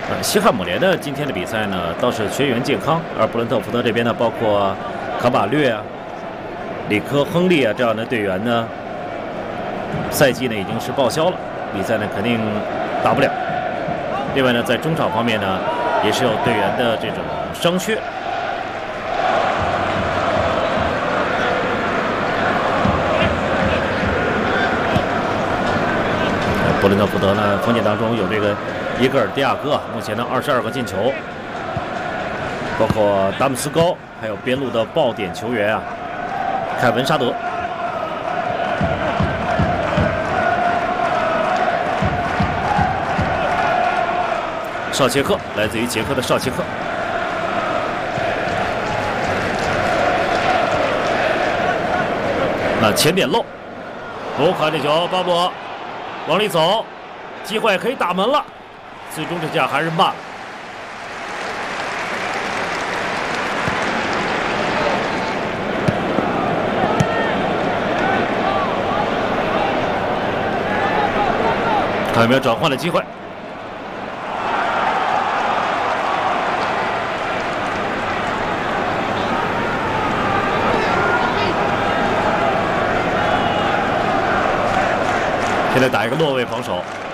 西汉姆联的今天的比赛呢，倒是全员健康，而布伦特福德这边呢，包括卡瓦略啊、里科、亨利啊这样的队员呢，赛季呢已经是报销了，比赛呢肯定打不了。另外呢，在中场方面呢，也是有队员的这种伤缺。布伦特福德呢，锋线当中有这个伊戈尔·迪亚哥，目前呢22个进球，包括达姆斯高，还有边路的爆点球员啊，凯文·沙德。绍切克，来自于捷克的绍切克。那前点漏，不看这球，巴博往里走，机会可以打门了，最终这下还是慢了。看有没有转换的机会。现在打一个落位防守。